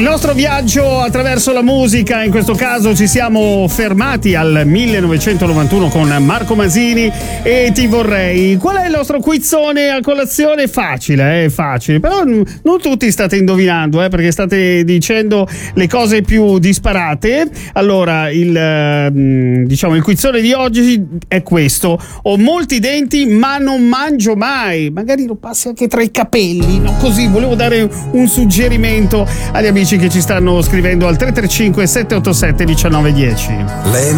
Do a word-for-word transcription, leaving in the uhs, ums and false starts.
nostro viaggio attraverso la musica, in questo caso ci siamo fermati al millenovecentonovantuno con Marco Masini e Ti vorrei. Qual è il nostro quizzone a colazione? Facile, eh, facile, però non tutti state indovinando, eh, perché state dicendo le cose più disparate. Allora, il diciamo il quizzone di oggi è questo: ho molti denti ma non mangio mai. Magari lo passi anche tra i capelli, no? Così volevo dare un suggerimento agli amici che ci stanno scrivendo al tre tre cinque sette otto sette uno nove uno zero.